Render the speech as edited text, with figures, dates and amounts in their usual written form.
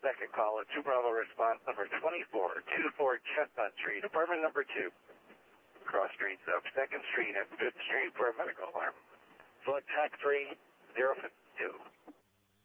second call at 2 Bravo response number 2424 Chestnut Street, apartment number 2. Cross streets of 2nd Street and 5th Street for a medical alarm. Select TAC 3052.